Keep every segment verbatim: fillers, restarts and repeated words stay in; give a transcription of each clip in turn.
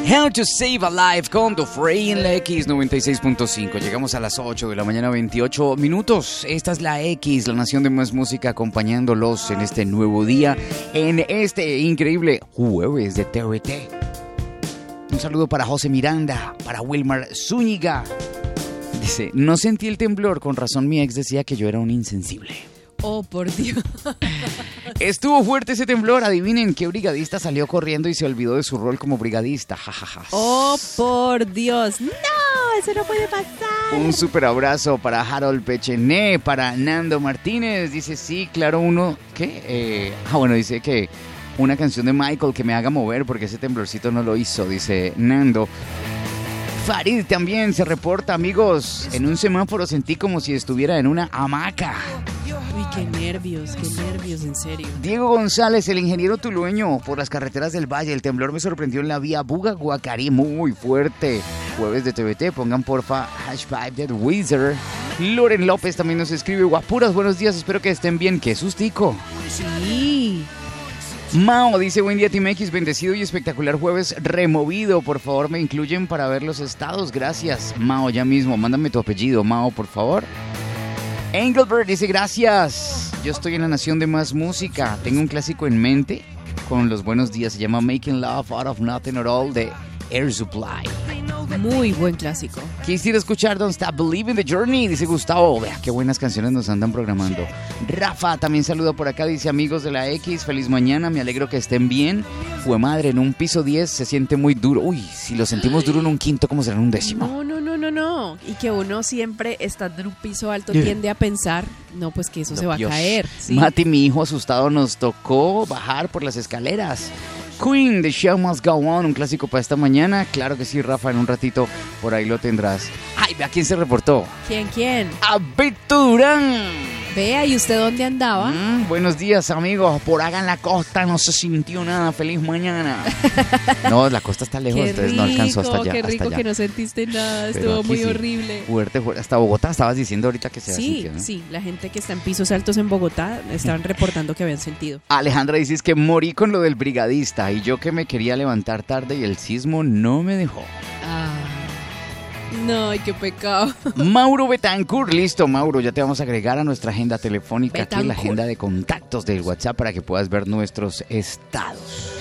How to Save a Life con The Frey en la X noventa y seis punto cinco. Llegamos a las ocho de la mañana, veintiocho minutos. Esta es la X, la nación de más música, acompañándolos en este nuevo día, en este increíble jueves de T V T. Un saludo para José Miranda, para Wilmar Zúñiga. Dice, no sentí el temblor, con razón mi ex decía que yo era un insensible. Oh, por Dios. Estuvo fuerte ese temblor. Adivinen qué brigadista salió corriendo y se olvidó de su rol como brigadista. Ja, ja, ja. Oh, por Dios. No, eso no puede pasar. Un super abrazo para Harold Pechené, para Nando Martínez. Dice, sí, claro, uno... ¿Qué? Eh, ah, bueno, dice que una canción de Michael que me haga mover porque ese temblorcito no lo hizo, dice Nando. Farid también se reporta, amigos. En un semáforo sentí como si estuviera en una hamaca. Uy, qué nervios, qué nervios, en serio. Diego González, el ingeniero tulueño, por las carreteras del Valle. El temblor me sorprendió en la vía Buga Guacarí, muy fuerte. Jueves de T V T, pongan porfa hashtag Dead Wizard. Loren López también nos escribe, guapuras, buenos días, espero que estén bien. Qué sustico. Sí. Mao dice, buen día Team X, bendecido y espectacular jueves removido. Por favor, me incluyen para ver los estados. Gracias. Mao, ya mismo, mándame tu apellido, Mao, por favor. Engelbert dice, gracias. Yo estoy en la nación de más música. Tengo un clásico en mente con los buenos días. Se llama Making Love Out of Nothing at All de Air Supply. Muy buen clásico. Quisiera escuchar Don't Stop Believing the Journey, dice Gustavo. Vea qué buenas canciones nos andan programando. Rafa también saluda por acá, dice, amigos de la X, feliz mañana, me alegro que estén bien. Fue madre, en un piso diez se siente muy duro. Uy, si lo sentimos duro en un quinto, ¿cómo será en un décimo? No, no, no, no, no. Y que uno siempre estando en un piso alto tiende a pensar, no, pues que eso no, se va Dios. a caer. ¿Sí? Mati, mi hijo asustado, nos tocó bajar por las escaleras. Queen, The Show Must Go On, un clásico para esta mañana. Claro que sí, Rafa, en un ratito por ahí lo tendrás. Ay, ¿a quién se reportó? ¿Quién, quién? A Beto Durán. Vea, ¿y usted dónde andaba? Mm, buenos días, amigos. Por acá en la costa no se sintió nada. Feliz mañana. No, la costa está lejos, qué entonces rico, no alcanzó hasta allá. Qué rico hasta que allá. no sentiste nada. Estuvo muy sí, horrible. Fuerte, fuerte. Hasta Bogotá estabas diciendo ahorita que se sí, había sentido, ¿no? Sí, la gente que está en pisos altos en Bogotá estaban reportando que habían sentido. Alejandra dice que morí con lo del brigadista y yo que me quería levantar tarde y el sismo no me dejó. Ah. No, ay, qué pecado. Mauro Betancourt, listo, Mauro, ya te vamos a agregar a nuestra agenda telefónica, Betancourt. Aquí la agenda de contactos del WhatsApp para que puedas ver nuestros estados.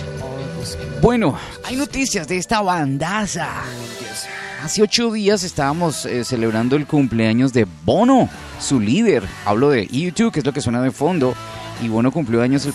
Bueno, hay noticias de esta bandaza. Hace ocho días estábamos eh, celebrando el cumpleaños de Bono, su líder. Hablo de U dos, que es lo que suena de fondo. Y Bono cumplió años el